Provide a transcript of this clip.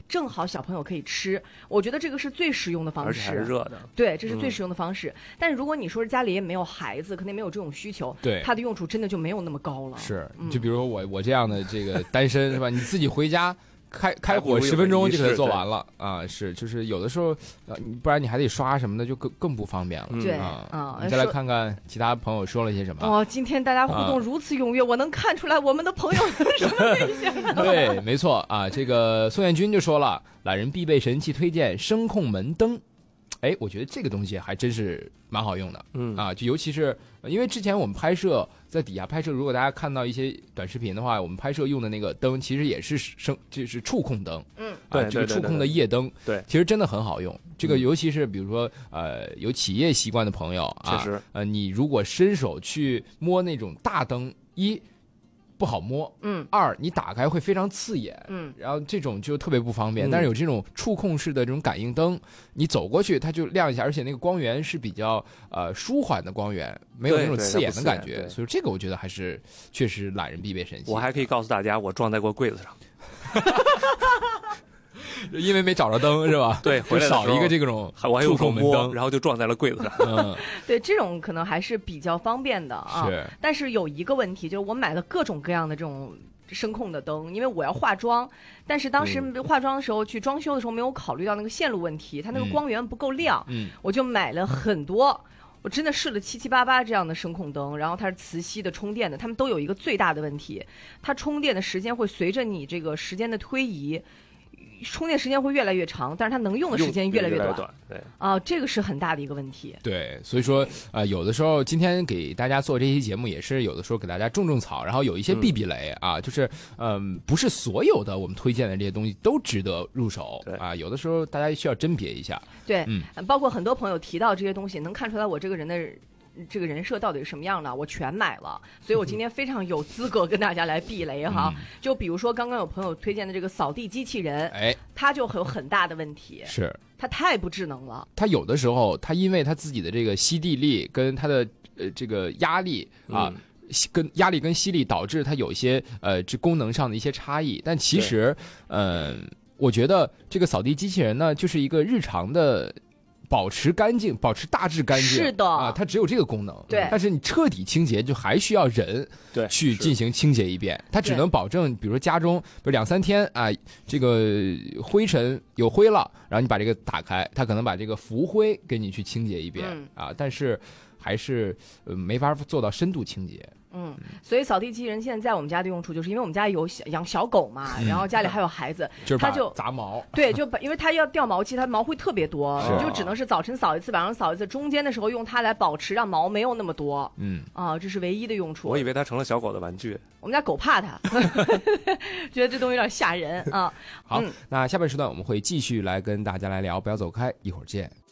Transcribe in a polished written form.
正好小朋友可以吃，我觉得这个是最实用的方式， 而且还是热的。 对，这是最实用的方式。但是如果你说是家里也没有孩子，肯定没有这种需求， 对， 它的用处真的就没有那么高了。 是，就比如我这样的这个单身是吧？你自己回家。开火10分钟就给它做完了啊！是，就是有的时候，不然你还得刷什么的，就更不方便了。 对啊，你再来看看其他朋友说了些什么。 哦，今天大家互动如此踊跃，我能看出来我们的朋友什么类型。 对，没错啊，这个宋彦军就说了，懒人必备神器推荐声控门灯。哎，我觉得这个东西还真是蛮好用的，就尤其是因为之前我们在底下拍摄，如果大家看到一些短视频的话，我们拍摄用的那个灯其实也是就是触控灯， 对， 这个触控的夜灯， 对， 其实真的很好用。这个尤其是比如说有企业习惯的朋友啊， 确实， 你如果伸手去摸那种大灯，不好摸，2你打开会非常刺眼，然后这种就特别不方便。但是有这种触控式的这种感应灯，你走过去它就亮一下，而且那个光源是比较舒缓的光源，没有那种刺眼的感觉，所以这个我觉得还是确实懒人必备神器。 我还可以告诉大家，我撞在过柜子上。 因为没找着灯是吧？ 对，回来少一个这种我还触控门灯， 然后就撞在了柜子上。 对，这种可能还是比较方便的啊。 是， 但是有一个问题，就是我买了各种各样的这种声控的灯，因为我要化妆，但是当时化妆的时候去装修的时候没有考虑到那个线路问题，它那个光源不够亮，我就买了很多。我真的试了7七8八这样的声控灯，然后它是磁吸的、充电的，它们都有一个最大的问题，它充电的时间会随着你这个时间的推移，充电时间会越来越长，但是它能用的时间越来越短。 对这个是很大的一个问题。 对，所以说有的时候今天给大家做这期节目，也是有的时候给大家种草，然后有一些避雷啊，就是不是所有的我们推荐的这些东西都值得入手啊，有的时候大家需要甄别一下。 对，包括很多朋友提到这些东西，能看出来我这个人的这个人设到底是什么样的，我全买了，所以我今天非常有资格跟大家来避雷哈。就比如说刚刚有朋友推荐的这个扫地机器人，它就有很大的问题， 是它太不智能了。 它有的时候，它因为它自己的这个吸地力跟它的这个压力啊。跟压力跟吸力导致它有一些这功能上的一些差异，但其实我觉得这个扫地机器人呢，就是一个日常的保持干净，保持大致干净， 是的啊，它只有这个功能。 对， 但是你彻底清洁就还需要人去进行清洁一遍。它只能保证，比如说家中，比如2-3天啊，这个灰尘有灰了，然后你把这个打开，它可能把这个浮灰给你去清洁一遍啊，但是还是没法做到深度清洁。 所以扫地机器人现在我们家的用处，就是因为我们家有养小狗嘛，然后家里还有孩子， 它就杂毛， 对，因为它要掉毛器，它毛会特别多，就只能是早晨扫一次，晚上扫一次，中间的时候用它来保持让毛没有那么多。这是唯一的用处。 我以为它成了小狗的玩具。 我们家狗怕它，觉得这东西有点吓人啊。 好，那下半时段我们会继续来跟大家来聊，不要走开，一会儿见。